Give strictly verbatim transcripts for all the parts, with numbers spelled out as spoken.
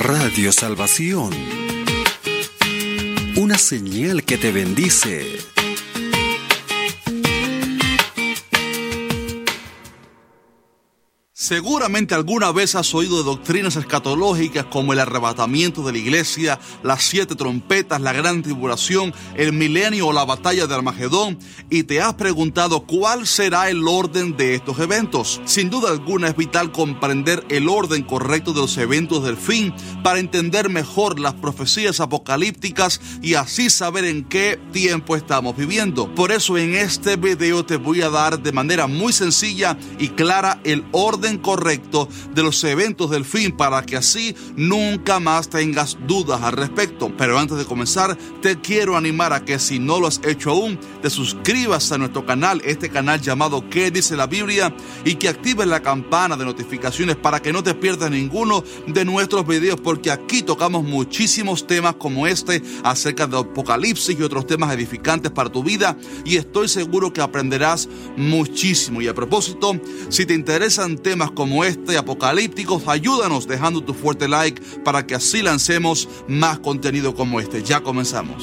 Radio Salvación, una señal que te bendice. Seguramente alguna vez has oído de doctrinas escatológicas como el arrebatamiento de la iglesia, las siete trompetas, la gran tribulación, el milenio o la batalla de Armagedón, y te has preguntado cuál será el orden de estos eventos. Sin duda alguna es vital comprender el orden correcto de los eventos del fin para entender mejor las profecías apocalípticas y así saber en qué tiempo estamos viviendo. Por eso en este video te voy a dar de manera muy sencilla y clara el orden correcto de los eventos del fin para que así nunca más tengas dudas al respecto. Pero antes de comenzar, te quiero animar a que si no lo has hecho aún, te suscribas a nuestro canal, este canal llamado ¿Qué dice la Biblia? Y que actives la campana de notificaciones para que no te pierdas ninguno de nuestros videos, porque aquí tocamos muchísimos temas como este acerca de Apocalipsis y otros temas edificantes para tu vida, y estoy seguro que aprenderás muchísimo. Y a propósito, si te interesan temas como este apocalípticos, ayúdanos dejando tu fuerte like para que así lancemos más contenido como este. Ya comenzamos.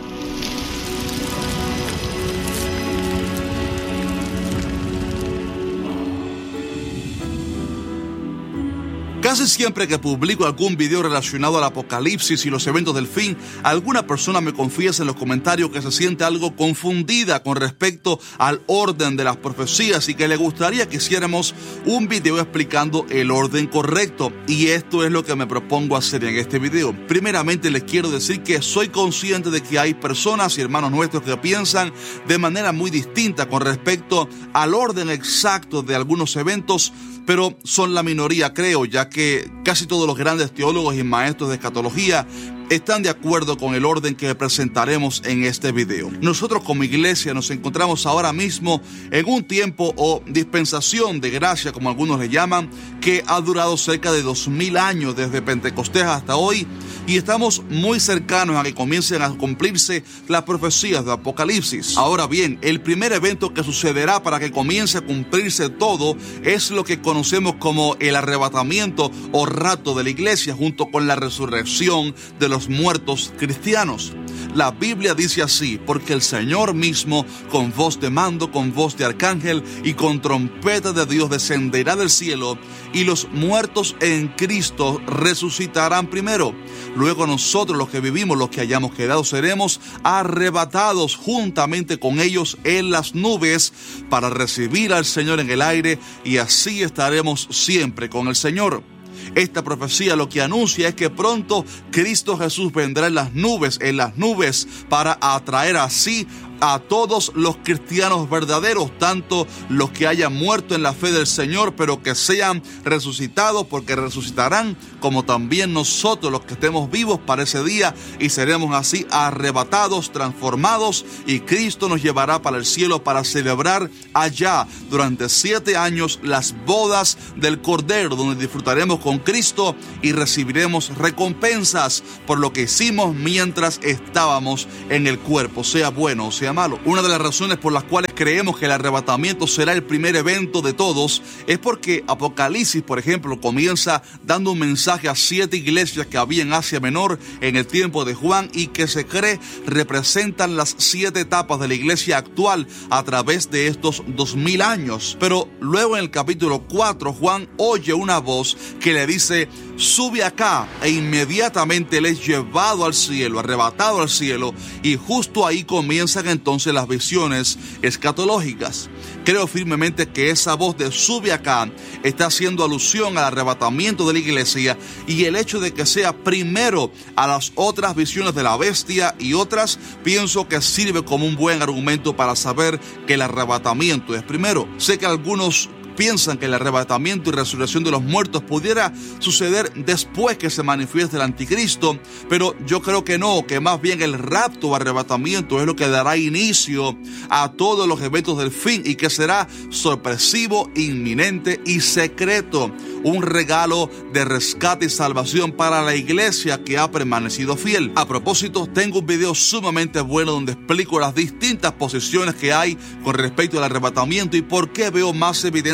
Casi siempre que publico algún video relacionado al apocalipsis y los eventos del fin, alguna persona me confiesa en los comentarios que se siente algo confundida con respecto al orden de las profecías y que le gustaría que hiciéramos un video explicando el orden correcto. Y esto es lo que me propongo hacer en este video. Primeramente les quiero decir que soy consciente de que hay personas y hermanos nuestros que piensan de manera muy distinta con respecto al orden exacto de algunos eventos, pero son la minoría, creo, ya que casi todos los grandes teólogos y maestros de escatología están de acuerdo con el orden que presentaremos en este video. Nosotros como iglesia nos encontramos ahora mismo en un tiempo o dispensación de gracia, como algunos le llaman, que ha durado cerca de dos mil años desde Pentecostés hasta hoy, y estamos muy cercanos a que comiencen a cumplirse las profecías de Apocalipsis. Ahora bien, el primer evento que sucederá para que comience a cumplirse todo es lo que conocemos como el arrebatamiento o rapto de la iglesia, junto con la resurrección de los muertos cristianos. La Biblia dice así: porque el Señor mismo, con voz de mando, con voz de arcángel y con trompeta de Dios, descenderá del cielo, y los muertos en Cristo resucitarán primero. Luego nosotros, los que vivimos, los que hayamos quedado, seremos arrebatados juntamente con ellos en las nubes para recibir al Señor en el aire, y así estaremos siempre con el Señor. Esta profecía lo que anuncia es que pronto Cristo Jesús vendrá en las nubes, en las nubes, para atraer así a todos los cristianos verdaderos, tanto los que hayan muerto en la fe del Señor, pero que sean resucitados, porque resucitarán, como también nosotros los que estemos vivos para ese día, y seremos así arrebatados, transformados, y Cristo nos llevará para el cielo para celebrar allá durante siete años las bodas del Cordero, donde disfrutaremos con Cristo y recibiremos recompensas por lo que hicimos mientras estábamos en el cuerpo, sea bueno o sea malo. Una de las razones por las cuales creemos que el arrebatamiento será el primer evento de todos es porque Apocalipsis, por ejemplo, comienza dando un mensaje a siete iglesias que había en Asia Menor en el tiempo de Juan y que se cree representan las siete etapas de la iglesia actual a través de estos dos mil años. Pero luego en el capítulo cuatro, Juan oye una voz que le dice: sube acá, e inmediatamente él es llevado al cielo, arrebatado al cielo, y justo ahí comienzan entonces las visiones escatológicas. Creo firmemente que esa voz de sube acá está haciendo alusión al arrebatamiento de la iglesia, y el hecho de que sea primero a las otras visiones de la bestia y otras, pienso que sirve como un buen argumento para saber que el arrebatamiento es primero. Sé que algunos piensan que el arrebatamiento y resurrección de los muertos pudiera suceder después que se manifieste el anticristo, pero yo creo que no, que más bien el rapto o arrebatamiento es lo que dará inicio a todos los eventos del fin, y que será sorpresivo, inminente y secreto, un regalo de rescate y salvación para la iglesia que ha permanecido fiel. A propósito, tengo un video sumamente bueno donde explico las distintas posiciones que hay con respecto al arrebatamiento y por qué veo más evidencia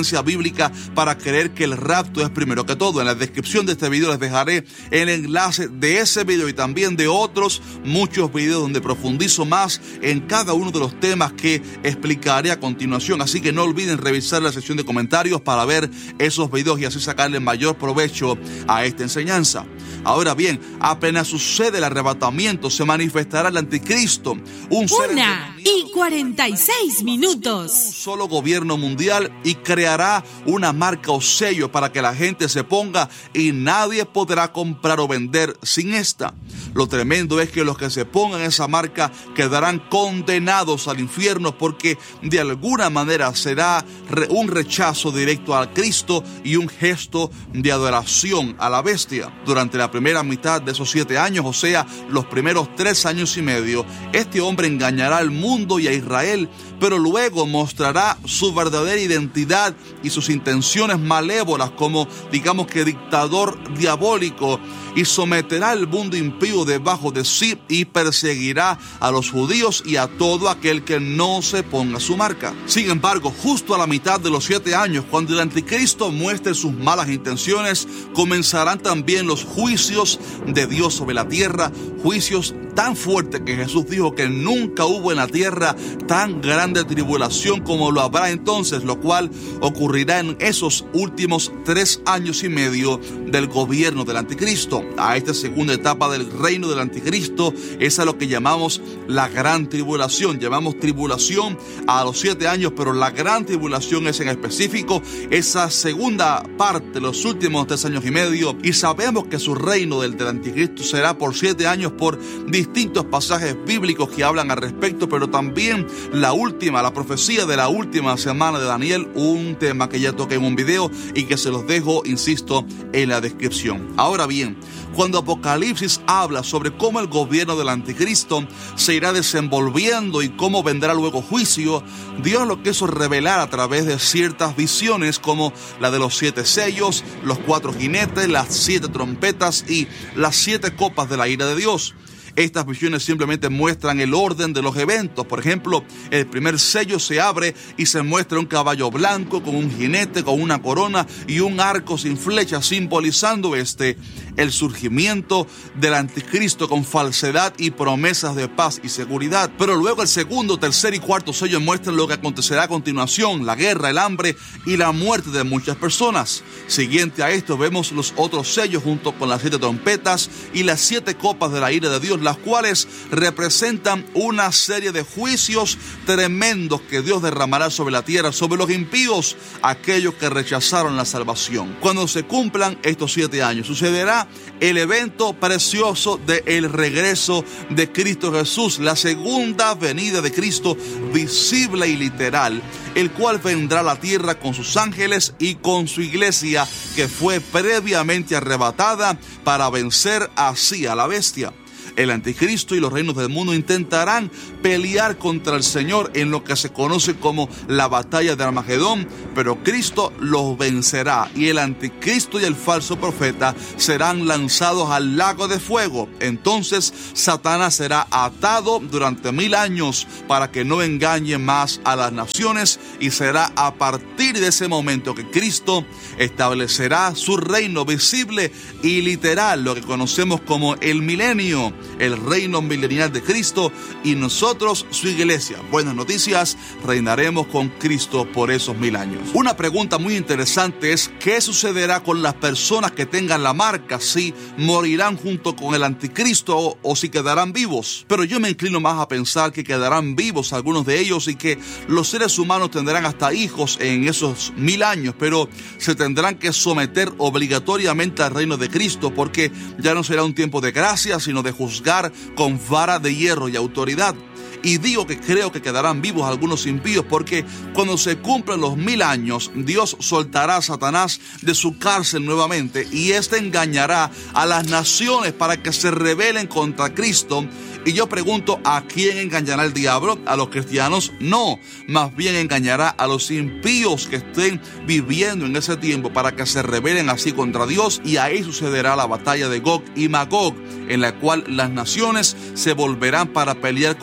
evidencia bíblica para creer que el rapto es primero que todo. En la descripción de este video les dejaré el enlace de ese video y también de otros muchos videos donde profundizo más en cada uno de los temas que explicaré a continuación. Así que no olviden revisar la sección de comentarios para ver esos videos y así sacarle mayor provecho a esta enseñanza. Ahora bien, apenas sucede el arrebatamiento, se manifestará el anticristo, un ser Una y cuarenta y seis minutos. Un solo gobierno mundial y creará una marca o sello para que la gente se ponga y nadie podrá comprar o vender sin esta. Lo tremendo es que los que se pongan esa marca quedarán condenados al infierno porque de alguna manera será un rechazo directo al Cristo y un gesto de adoración a la bestia. Durante la primera mitad de esos siete años, o sea, los primeros tres años y medio, este hombre engañará al mundo y a Israel, pero luego mostrará su verdadera identidad y sus intenciones malévolas como, digamos que, dictador diabólico, y someterá al mundo impío debajo de sí y perseguirá a los judíos y a todo aquel que no se ponga su marca. Sin embargo, justo a la mitad de los siete años, cuando el anticristo muestre sus malas intenciones, comenzarán también los juicios de Dios sobre la tierra, juicios tan fuertes que Jesús dijo que nunca hubo en la tierra tan grande tribulación como lo habrá entonces, lo cual ocurrirá en esos últimos tres años y medio del gobierno del anticristo. A esta segunda etapa del reino del anticristo es a lo que llamamos la gran tribulación. Llamamos tribulación a los siete años, pero la gran tribulación es en específico esa segunda parte, los últimos tres años y medio, y sabemos que su reino del, del anticristo será por siete años por distintos pasajes bíblicos que hablan al respecto, pero también la última, la profecía de la última semana de Daniel, un tema que ya toqué en un video y que se los dejo, insisto, en la descripción. Ahora bien, cuando Apocalipsis habla sobre cómo el gobierno del anticristo se irá desenvolviendo y cómo vendrá luego juicio, Dios lo quiso revelar a través de ciertas visiones como la de los siete sellos, los cuatro jinetes, las siete trompetas y las siete copas de la ira de Dios. Estas visiones simplemente muestran el orden de los eventos. Por ejemplo, el primer sello se abre y se muestra un caballo blanco con un jinete, con una corona y un arco sin flecha, simbolizando este el surgimiento del anticristo con falsedad y promesas de paz y seguridad. Pero luego el segundo, tercer y cuarto sello muestran lo que acontecerá a continuación: la guerra, el hambre y la muerte de muchas personas. Siguiente a esto vemos los otros sellos junto con las siete trompetas y las siete copas de la ira de Dios, las cuales representan una serie de juicios tremendos que Dios derramará sobre la tierra, sobre los impíos, aquellos que rechazaron la salvación. Cuando se cumplan estos siete años, sucederá el evento precioso del regreso de Cristo Jesús, la segunda venida de Cristo visible y literal, el cual vendrá a la tierra con sus ángeles y con su iglesia que fue previamente arrebatada para vencer así a la bestia. El anticristo y los reinos del mundo intentarán pelear contra el Señor en lo que se conoce como la batalla de Armagedón, pero Cristo los vencerá y el anticristo y el falso profeta serán lanzados al lago de fuego. Entonces Satanás será atado durante mil años para que no engañe más a las naciones, y será a partir de ese momento que Cristo establecerá su reino visible y literal, lo que conocemos como el milenio, el reino milenial de Cristo, y nosotros su iglesia. Buenas noticias, reinaremos con Cristo por esos mil años. Una pregunta muy interesante es: ¿qué sucederá con las personas que tengan la marca? ¿Si morirán junto con el anticristo o, o si quedarán vivos? Pero yo me inclino más a pensar que quedarán vivos algunos de ellos y que los seres humanos tendrán hasta hijos en esos mil años, pero se tendrán que someter obligatoriamente al reino de Cristo, porque ya no será un tiempo de gracia, sino de juzgar con vara de hierro y autoridad. Y digo que creo que quedarán vivos algunos impíos porque cuando se cumplan los mil años, Dios soltará a Satanás de su cárcel nuevamente y éste engañará a las naciones para que se rebelen contra Cristo. Y yo pregunto, ¿a quién engañará el diablo? ¿A los cristianos? No, más bien engañará a los impíos que estén viviendo en ese tiempo para que se rebelen así contra Dios, y ahí sucederá la batalla de Gog y Magog, en la cual las naciones se volverán para pelear contra el Cordero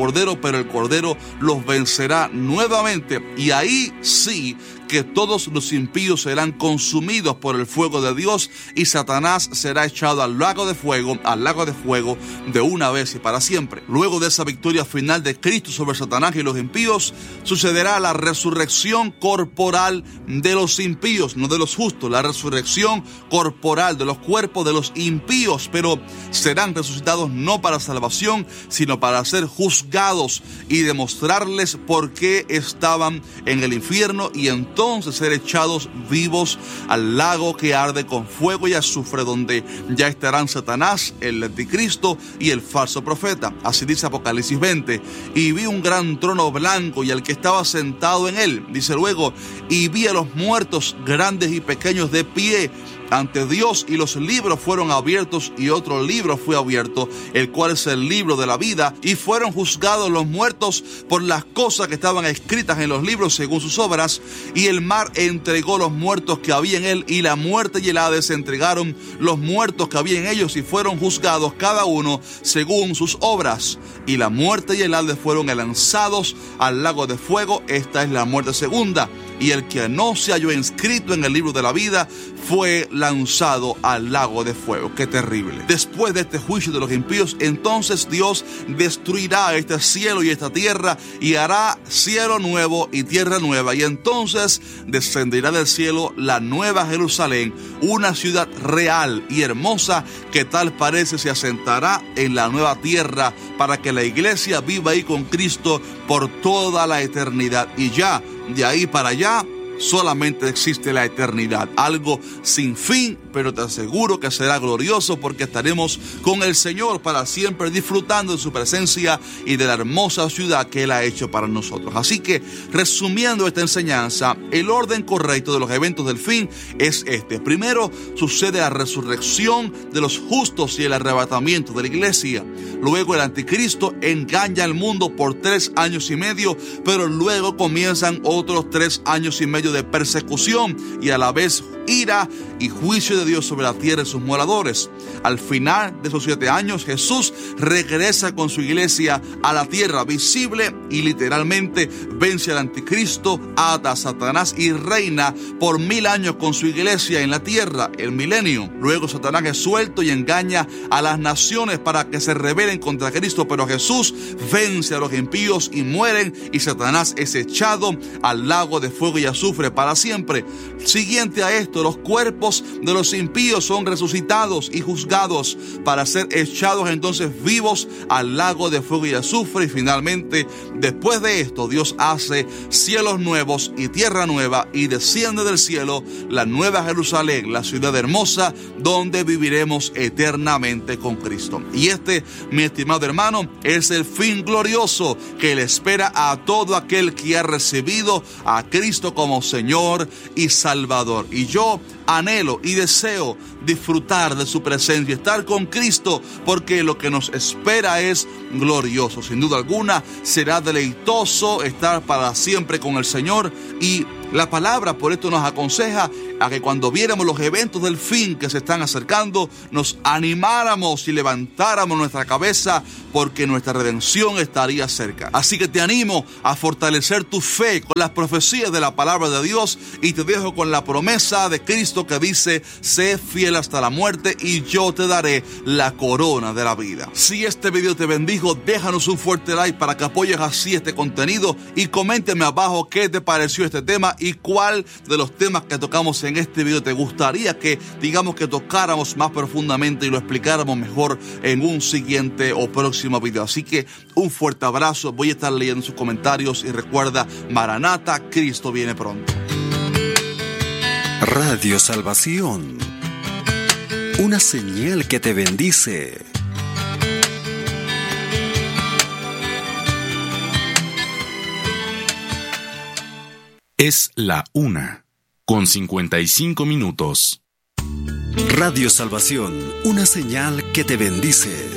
Cordero, pero el Cordero los vencerá nuevamente. Y ahí sí que todos los impíos serán consumidos por el fuego de Dios y Satanás será echado al lago de fuego, al lago de fuego de una vez y para siempre. Luego de esa victoria final de Cristo sobre Satanás y los impíos, sucederá la resurrección corporal de los impíos, no de los justos, la resurrección corporal de los cuerpos de los impíos, pero serán resucitados no para salvación, sino para ser juzgados y demostrarles por qué estaban en el infierno y entonces entonces ser echados vivos al lago que arde con fuego y azufre, donde ya estarán Satanás, el anticristo y el falso profeta. Así dice Apocalipsis veinte. Y vi un gran trono blanco y al que estaba sentado en él. Dice luego, y vi a los muertos grandes y pequeños de pie ante Dios, y los libros fueron abiertos, y otro libro fue abierto, el cual es el libro de la vida, y fueron juzgados los muertos por las cosas que estaban escritas en los libros según sus obras, y el mar entregó los muertos que había en él, y la muerte y el Hades entregaron los muertos que había en ellos, y fueron juzgados cada uno según sus obras, y la muerte y el Hades fueron lanzados al lago de fuego. Esta es la muerte segunda, y el que no se halló inscrito en el libro de la vida fue lanzado al lago de fuego. ¡Qué terrible! Después de este juicio de los impíos, entonces Dios destruirá este cielo y esta tierra y hará cielo nuevo y tierra nueva, y entonces descenderá del cielo la nueva Jerusalén, una ciudad real y hermosa que tal parece se asentará en la nueva tierra para que la iglesia viva ahí con Cristo por toda la eternidad. Y ya de ahí para allá solamente existe la eternidad, algo sin fin, pero te aseguro que será glorioso porque estaremos con el Señor para siempre disfrutando de su presencia y de la hermosa ciudad que Él ha hecho para nosotros. Así que, resumiendo esta enseñanza, el orden correcto de los eventos del fin es este. Primero, sucede la resurrección de los justos y el arrebatamiento de la iglesia. Luego el anticristo engaña al mundo por tres años y medio, pero luego comienzan otros tres años y medio de persecución y a la vez ira y juicio de Dios sobre la tierra y sus moradores. Al final de esos siete años, Jesús regresa con su iglesia a la tierra visible y literalmente vence al anticristo, ata a Satanás y reina por mil años con su iglesia en la tierra, el milenio. Luego Satanás es suelto y engaña a las naciones para que se rebelen contra Cristo, pero Jesús vence a los impíos y mueren, y Satanás es echado al lago de fuego y azufre para siempre. Siguiente a esto, los cuerpos de los impíos son resucitados y juzgados para ser echados entonces vivos al lago de fuego y azufre. Y finalmente, después de esto, Dios hace cielos nuevos y tierra nueva, y desciende del cielo la nueva Jerusalén, la ciudad hermosa, donde viviremos eternamente con Cristo. Y este, mi estimado hermano, es el fin glorioso que le espera a todo aquel que ha recibido a Cristo como Señor y Salvador. Y yo anhelo y deseo disfrutar de su presencia, estar con Cristo, porque lo que nos espera es glorioso. Sin duda alguna será deleitoso estar para siempre con el Señor, y la palabra por esto nos aconseja a que cuando viéramos los eventos del fin que se están acercando, nos animáramos y levantáramos nuestra cabeza, porque nuestra redención estaría cerca. Así que te animo a fortalecer tu fe con las profecías de la palabra de Dios, y te dejo con la promesa de Cristo que dice: sé fiel hasta la muerte y yo te daré la corona de la vida. Si este video te bendijo, déjanos un fuerte like para que apoyes así este contenido, y coméntame abajo qué te pareció este tema y cuál de los temas que tocamos en este video te gustaría que, digamos, que tocáramos más profundamente y lo explicáramos mejor en un siguiente o próximo video. Así que un fuerte abrazo, voy a estar leyendo sus comentarios, y recuerda, Maranata, Cristo viene pronto. Radio Salvación, una señal que te bendice. Es la una, con cincuenta y cinco minutos. Radio Salvación, una señal que te bendice.